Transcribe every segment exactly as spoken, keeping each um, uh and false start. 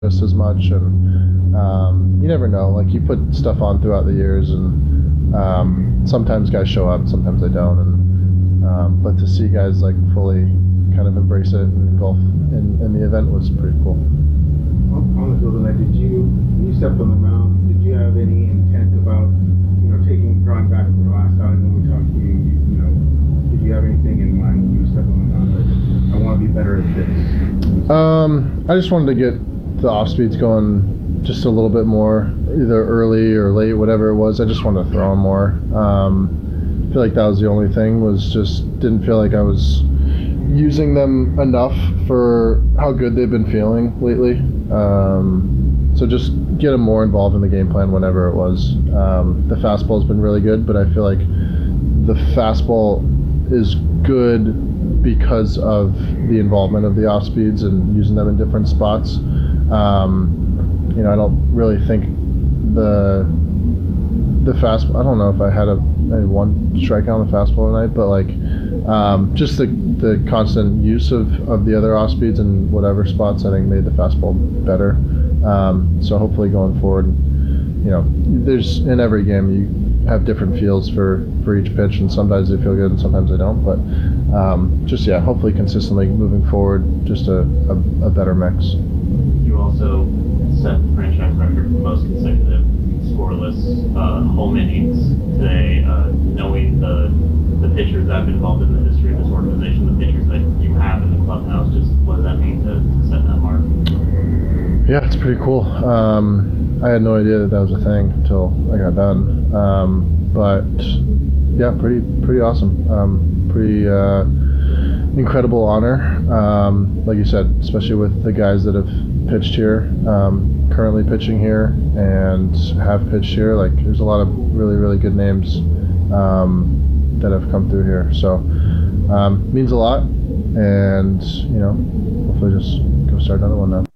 just as much, and um, you never know. Like, you put stuff on throughout the years, and um, sometimes guys show up, sometimes they don't. And um, but to see guys like fully kind of embrace it and engulf in, in the event was pretty cool. On the field tonight, did you when you stepped on the mound? Did you have any intent about you know taking drawing back from the last time when we talked to you? You, you know, did you have anything in mind when you stepped on the mound? Like, I want to be better at this. Um, I just wanted to get the off speeds going just a little bit more, either early or late, whatever it was. I just wanted to throw them more. Um, I feel like that was the only thing. Was just didn't feel like I was using them enough for how good they've been feeling lately. Um, so just get them more involved in the game plan whenever it was. Um, the fastball's been really good, but I feel like the fastball is good because of the involvement of the off speeds and using them in different spots. Um, you know, I don't really think the the fastball. I don't know if I had a maybe one strikeout on the fastball tonight, but like um, just the the constant use of, of the other off speeds in whatever spots I think made the fastball better. Um, so hopefully going forward, you know, there's in every game you have different feels for, for each pitch, and sometimes they feel good and sometimes they don't. But um, just yeah, hopefully consistently moving forward, just a, a, a better mix. You also set the franchise record for most consecutive scoreless uh, home innings today. Uh, knowing the the pitchers that have been involved in the history of this organization, the pitchers that you have in the clubhouse, just what does that mean to, to set that mark? Yeah, it's pretty cool. Um, I had no idea that that was a thing until I got done. Um, but yeah, pretty pretty awesome. Um, pretty uh, incredible honor. Um, like you said, especially with the guys that have pitched here, um, currently pitching here, and have pitched here. Like, there's a lot of really really good names um, that have come through here. So um, means a lot, and you know, hopefully just go start another one now.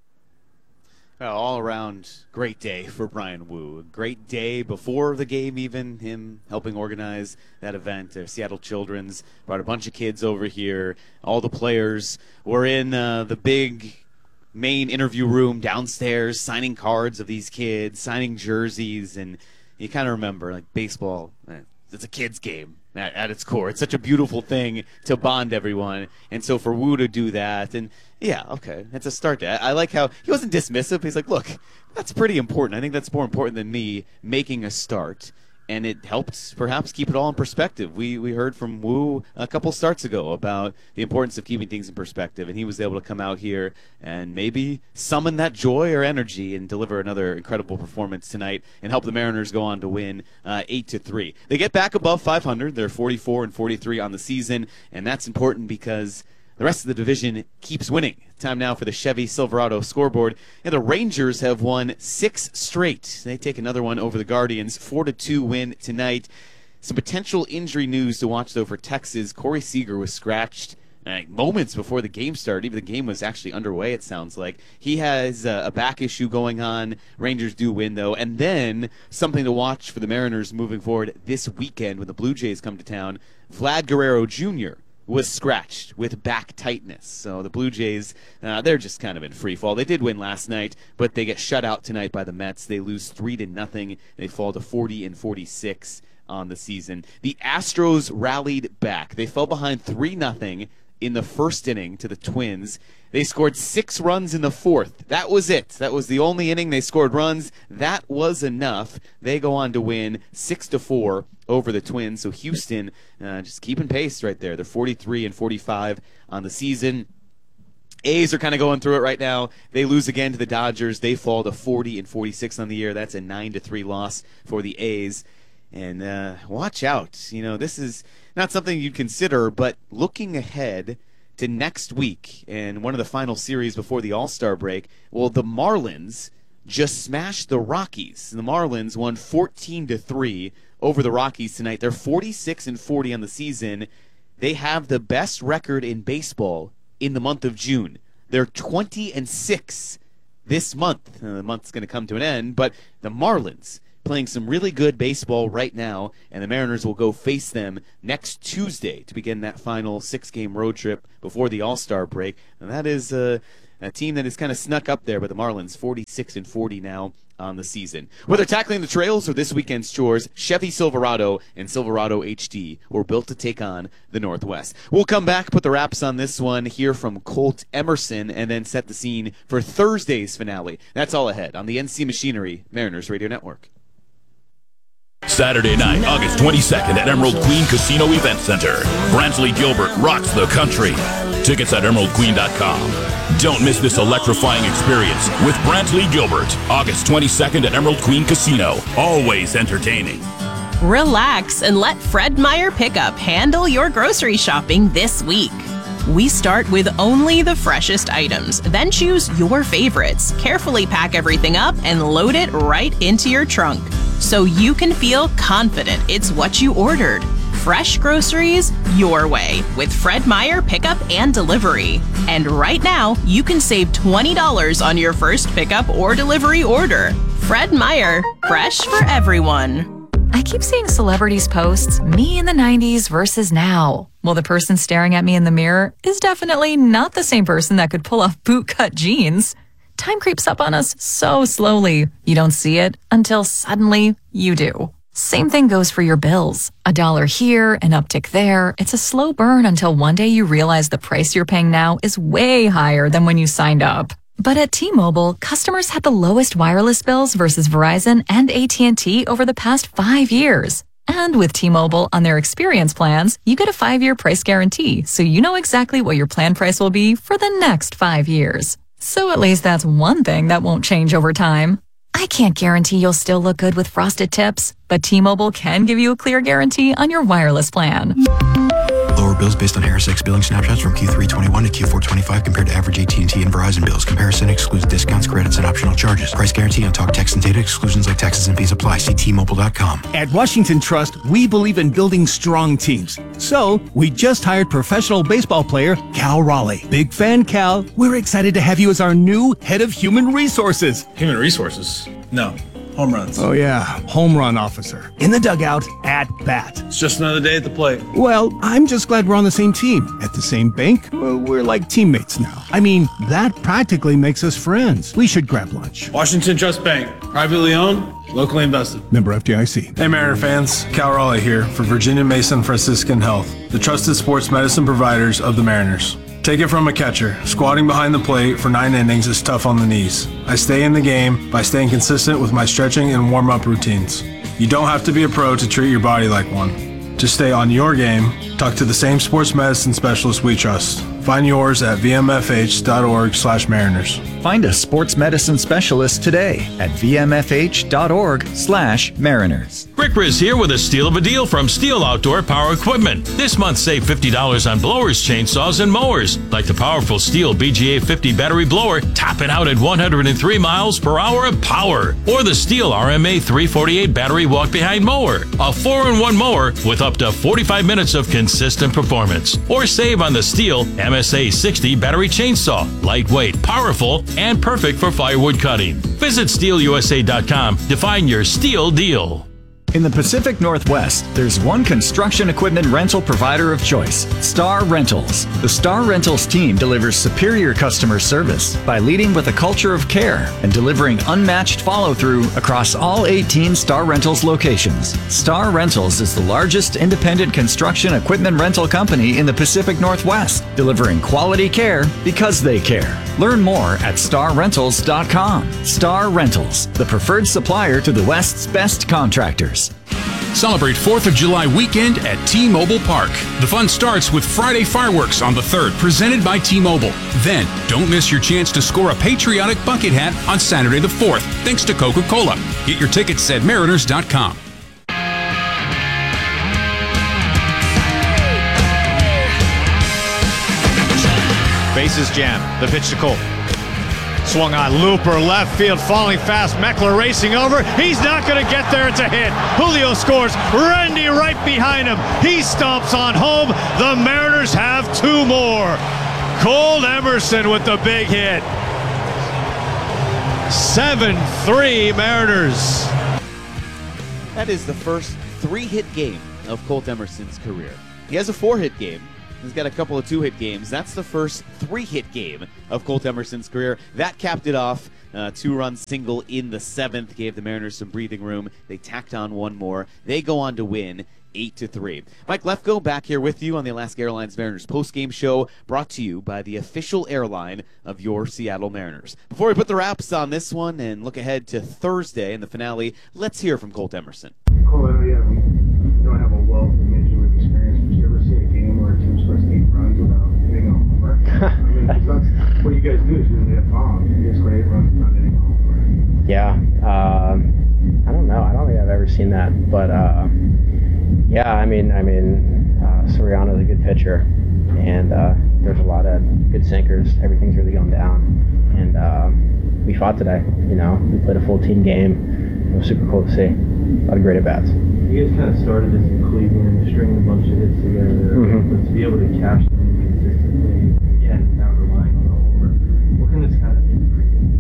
Well, all around great day for Bryan Woo. A great day before the game even, him helping organize that event. Uh, Seattle Children's brought a bunch of kids over here. All the players were in uh, the big main interview room downstairs signing cards of these kids, signing jerseys, and you kind of remember, like, baseball, eh, it's a kid's game at, at its core. It's such a beautiful thing to bond everyone, and so for Woo to do that, and yeah, okay, it's a start. I, I like how he wasn't dismissive. He's like, look, that's pretty important. I think that's more important than me making a start. And it helped perhaps keep it all in perspective. We we heard from Woo a couple starts ago about the importance of keeping things in perspective, and he was able to come out here and maybe summon that joy or energy and deliver another incredible performance tonight and help the Mariners go on to win uh, eight to three. They get back above five hundred. They're forty-four and forty-three on the season, and that's important because the rest of the division keeps winning. Time now for the Chevy Silverado scoreboard. And the Rangers have won six straight. They take another one over the Guardians. four to two win tonight. Some potential injury news to watch, though, for Texas. Corey Seager was scratched uh, moments before the game started. Even the game was actually underway, it sounds like. He has uh, a back issue going on. Rangers do win, though. And then something to watch for the Mariners moving forward this weekend when the Blue Jays come to town. Vlad Guerrero Junior was scratched with back tightness. So the Blue Jays, uh, they're just kind of in free fall. They did win last night, but they get shut out tonight by the Mets. They lose three to nothing. They fall to forty and forty-six on the season. The Astros rallied back. They fell behind three nothing in the first inning to the Twins. They scored six runs in the fourth. That was it. That was the only inning they scored runs. That was enough. They go on to win six to four over the Twins. So Houston uh, just keeping pace right there. They're forty-three and forty-five on the season. A's are kind of going through it right now. They lose again to the Dodgers. They fall to forty and forty-six on the year. That's a nine to three loss for the A's. And uh, watch out. You know, this is not something you'd consider, but looking ahead to next week and one of the final series before the All-Star break, well, the Marlins just smashed the Rockies. The Marlins won fourteen to three over the Rockies tonight. They're forty-six and forty on the season. They have the best record in baseball in the month of June. They're twenty and six this month. Uh, the month's going to come to an end, but the Marlins playing some really good baseball right now, and the Mariners will go face them next Tuesday to begin that final six-game road trip before the All-Star break. And that is uh, a team that has kind of snuck up there, but the Marlins forty-six and forty now on the season. Whether tackling the trails or this weekend's chores, Chevy Silverado and Silverado H D were built to take on the Northwest. We'll come back, put the wraps on this one, hear from Colt Emerson, and then set the scene for Thursday's finale. That's all ahead on the N C Machinery Mariners Radio Network. Saturday night, August twenty-second at Emerald Queen Casino Event Center. Brantley Gilbert rocks the country. Tickets at emerald queen dot com. Don't miss this electrifying experience with Brantley Gilbert. August twenty-second at Emerald Queen Casino. Always entertaining. Relax and let Fred Meyer Pickup handle your grocery shopping this week. We start with only the freshest items, then choose your favorites, carefully pack everything up, and load it right into your trunk, so you can feel confident it's what you ordered. Fresh groceries your way with Fred Meyer Pickup and Delivery. And right now, you can save twenty dollars on your first pickup or delivery order. Fred Meyer, fresh for everyone. I keep seeing celebrities posts, me in the nineties versus now. Well, the person staring at me in the mirror is definitely not the same person that could pull off bootcut jeans. Time creeps up on us so slowly. You don't see it until suddenly you do. Same thing goes for your bills. A dollar here, an uptick there. It's a slow burn until one day you realize the price you're paying now is way higher than when you signed up. But at T-Mobile, customers had the lowest wireless bills versus Verizon and A T and T over the past five years. And with T-Mobile on their experience plans, you get a five-year price guarantee, so you know exactly what your plan price will be for the next five years. So at least that's one thing that won't change over time. I can't guarantee you'll still look good with frosted tips, but T-Mobile can give you a clear guarantee on your wireless plan. Lower bills based on Harris X billing snapshots from Q three twenty-one to Q four twenty-five compared to average A T and T and Verizon bills. Comparison excludes discounts, credits, and optional charges. Price guarantee on talk, text, and data. Exclusions like taxes and fees apply. See T Mobile dot com. At Washington Trust, we believe in building strong teams. So, we just hired professional baseball player Cal Raleigh. Big fan, Cal. We're excited to have you as our new head of human resources. Human resources? No. Home runs. Oh, yeah. Home run officer. In the dugout, at bat. It's just another day at the plate. Well, I'm just glad we're on the same team. At the same bank, well, we're like teammates now. I mean, that practically makes us friends. We should grab lunch. Washington Trust Bank. Privately owned, locally invested. Member F D I C. Hey, Mariner fans. Cal Raleigh here for Virginia Mason Franciscan Health, the trusted sports medicine providers of the Mariners. Take it from a catcher. Squatting behind the plate for nine innings is tough on the knees. I stay in the game by staying consistent with my stretching and warm-up routines. You don't have to be a pro to treat your body like one. To stay on your game, talk to the same sports medicine specialist we trust. Find yours at v m f h dot org slash mariners. Find a sports medicine specialist today at v m f h dot org slash mariners. Rick Riz here with a steal of a deal from Steel Outdoor Power Equipment. This month, save fifty dollars on blowers, chainsaws, and mowers, like the powerful Steel B G A fifty battery blower, topping out at one hundred three miles per hour of power, or the Steel R M A three forty-eight battery walk-behind mower, a four in one mower with up to forty-five minutes of consistent performance. Or save on the Steel M S A sixty battery chainsaw, lightweight, powerful, and perfect for firewood cutting. Visit steel u s a dot com to find your Steel deal. In the Pacific Northwest, there's one construction equipment rental provider of choice, Star Rentals. The Star Rentals team delivers superior customer service by leading with a culture of care and delivering unmatched follow-through across all eighteen Star Rentals locations. Star Rentals is the largest independent construction equipment rental company in the Pacific Northwest, delivering quality care because they care. Learn more at star rentals dot com. Star Rentals, the preferred supplier to the West's best contractors. Celebrate fourth of July weekend at T-Mobile Park. The fun starts with Friday fireworks on the third, presented by T-Mobile. Then, don't miss your chance to score a patriotic bucket hat on Saturday the fourth, thanks to Coca-Cola. Get your tickets at mariners dot com. Bases jam. The pitch to Cole. Swung on, looper, left field, falling fast. Meckler racing over. He's not going to get there. It's a hit. Julio scores. Randy right behind him. He stomps on home. The Mariners have two more. Cole Emerson with the big hit. seven three Mariners. That is the first three-hit game of Colt Emerson's career. He has a four-hit game He's got a couple of two-hit games. That's the first three-hit game of Colt Emerson's career. That capped it off. Uh, two-run single in the seventh gave the Mariners some breathing room. They tacked on one more. They go on to win eight to three. Mike Lefko back here with you on the Alaska Airlines Mariners postgame show, brought to you by the official airline of your Seattle Mariners. Before we put the wraps on this one and look ahead to Thursday in the finale, let's hear from Colt Emerson. Cole, I know you, have, you don't have a wealth of major league experience, but you ever see a game where a team scores eight runs without hitting a home run? I mean, 'cause that's what you guys do is you hit bombs. You just score eight runs without hitting a home run. Yeah, um, I don't know. I don't think I've ever seen that, but uh, yeah, I mean, I mean, uh, Soriano's a good pitcher, and uh, there's a lot of good sinkers. Everything's really going down, and uh, we fought today. You know, we played a full team game. It was super cool to see. A lot of great at bats. You guys kind of started this in Cleveland, stringing a bunch of hits together, mm-hmm. but to be able to cash them consistently, again, without relying on the homer, what can this kind of do for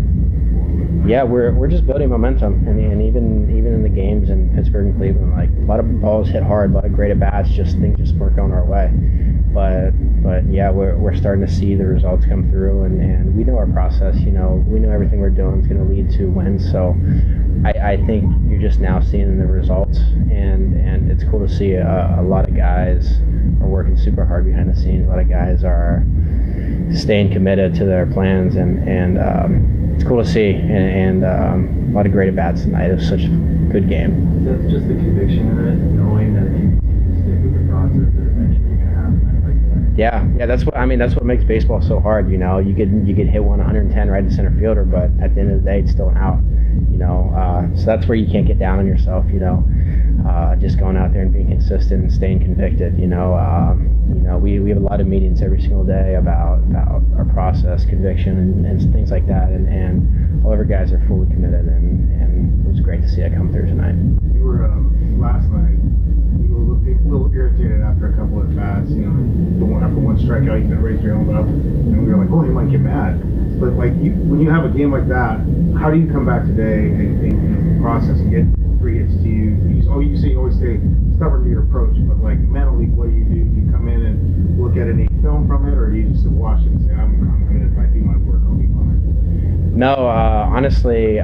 you? Yeah, we're we're just building momentum, and, and even even in the games in Pittsburgh and Cleveland, like a lot of balls hit hard, a lot of great at bats, just things just weren't going our way. But but yeah, we're we're starting to see the results come through, and, and we know our process. You know, we know everything we're doing is going to lead to wins. So I, I think you're just now seeing the results, and and it's cool to see a, a lot of guys are working super hard behind the scenes. A lot of guys are staying committed to their plans, and and um, it's cool to see, and, and um, a lot of great at bats tonight. It was such a good game. Is that just the conviction in it, knowing that if you continue to stick with the process, that eventually you're gonna have a night like that? Yeah, yeah, that's what I mean. That's what makes baseball so hard. You know, you could you could hit one one hundred ten right to center fielder, but at the end of the day, it's still an out. You know, uh, so that's where you can't get down on yourself. You know, uh, just going out there and being consistent and staying convicted. You know, um, you know, we, we have a lot of meetings every single day about about our process, conviction, and, and things like that. And, and all of our guys are fully committed, and, and it was great to see that come through tonight. You were um, last night. You were a little, a little irritated after a couple of bats. You know, the one after one strikeout, you can raise your own up, and we were like, oh, you might get mad. But like, you, when you have a game like that, how do you come back today and, and, and process and get three hits to you? You oh, you say you always stay stubborn to your approach, but like mentally, what do you do? Do you come in and look at any film from it, or do you just watch it and say, I'm, I'm good. If I do my work, I'll be fine? No, uh, honestly,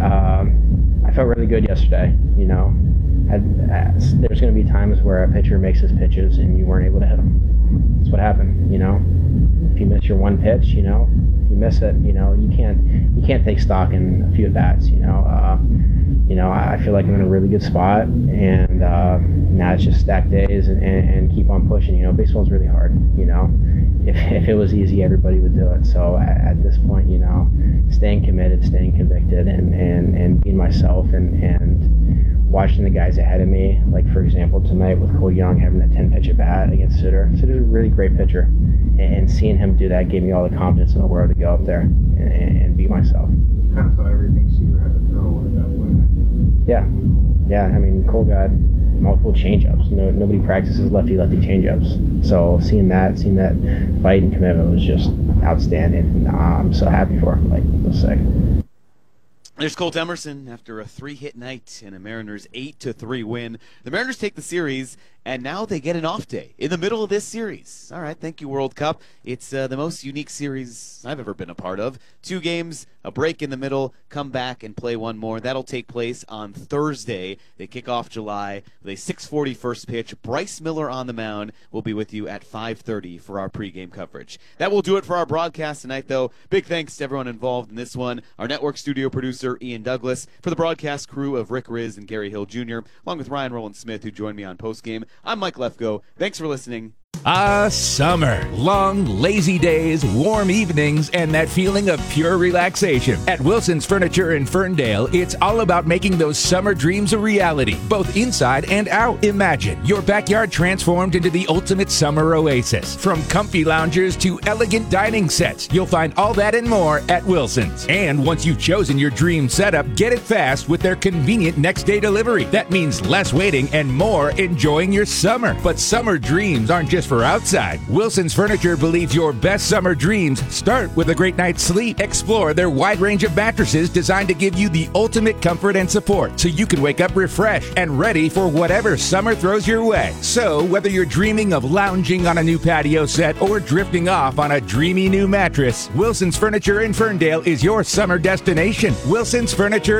um, I felt really good yesterday. You know, I'd, uh, there's going to be times where a pitcher makes his pitches and you weren't able to hit them. That's what happened. You know, if you miss your one pitch, you know, you miss it. You know, you can't you can't take stock in a few at bats. You know, uh, you know, I feel like I'm in a really good spot, and uh, now it's just stack days and, and, and keep on pushing. You know, baseball's really hard. You know, if if it was easy, everybody would do it. So at, at this point, you know, staying committed, staying convicted, and and, and being myself, and and watching the guys ahead of me, like for example tonight with Cole Young having that ten pitch at bat against Sutter. Sutter's a really great pitcher, and, and seeing him do that gave me all the confidence in the world to go up there and, and be myself. Kind of saw everything Sutter had to throw at that point. Yeah, yeah. I mean, Cole got multiple changeups. No, nobody practices lefty-lefty changeups. So seeing that, seeing that fight and commitment was just outstanding. And uh, I'm so happy for him. Like, it was sick. There's Colt Emerson after a three-hit night and a Mariners eight to three win. The Mariners take the series, and now they get an off day in the middle of this series. All right, thank you, World Cup. It's uh, the most unique series I've ever been a part of. Two games, a break in the middle, come back and play one more. That'll take place on Thursday. They kick off July with a six forty first pitch. Bryce Miller on the mound. We'll be with you at five thirty for our pregame coverage. That will do it for our broadcast tonight, though. Big thanks to everyone involved in this one. Our network studio producer, Ian Douglas, for the broadcast crew of Rick Riz and Gary Hill Junior, along with Ryan Rowland-Smith, who joined me on postgame. I'm Mike Lefko. Thanks for listening. Ah, summer. Long, lazy days, warm evenings, and that feeling of pure relaxation. At Wilson's Furniture in Ferndale, it's all about making those summer dreams a reality, both inside and out. Imagine your backyard transformed into the ultimate summer oasis. From comfy loungers to elegant dining sets, you'll find all that and more at Wilson's. And once you've chosen your dream setup, get it fast with their convenient next-day delivery. That means less waiting and more enjoying your summer. But summer dreams aren't just for outside. Wilson's Furniture believes your best summer dreams start with a great night's sleep. Explore their wide range of mattresses designed to give you the ultimate comfort and support, so you can wake up refreshed and ready for whatever summer throws your way. So, whether you're dreaming of lounging on a new patio set or drifting off on a dreamy new mattress, Wilson's Furniture in Ferndale is your summer destination. Wilson's Furniture